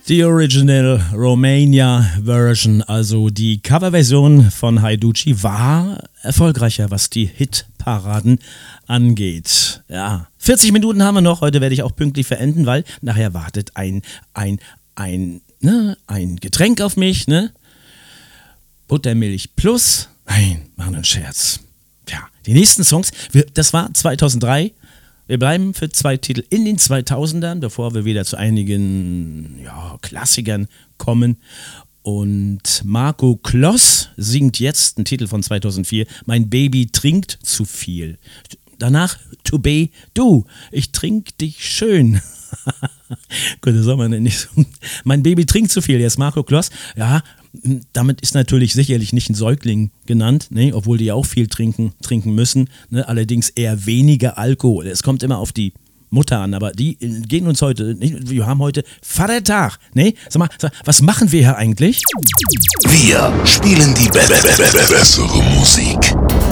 Die Original Romania Version, also die Coverversion von Haiducci, war erfolgreicher, was die Hitparaden angeht. Ja, 40 Minuten haben wir noch. Heute werde ich auch pünktlich verenden, weil nachher wartet ein Getränk auf mich, ne? Buttermilch Plus. Nein, machen einen Scherz. Ja, die nächsten Songs, das war 2003. Wir bleiben für 2 Titel in den 2000ern, bevor wir wieder zu einigen Klassikern kommen. Und Marco Kloss singt jetzt einen Titel von 2004, Mein Baby trinkt zu viel. Danach To Be Du, ich trink dich schön. Gut, das soll man nicht so. Mein Baby trinkt zu viel, jetzt Marco Kloss. Ja, damit ist natürlich sicherlich nicht ein Säugling genannt, ne? Obwohl die ja auch viel trinken müssen, ne? Allerdings eher weniger Alkohol. Es kommt immer auf die Mutter an, aber die gehen uns heute, wir haben heute Vatertag, ne? Sag mal, was machen wir hier eigentlich? Wir spielen die bessere Musik.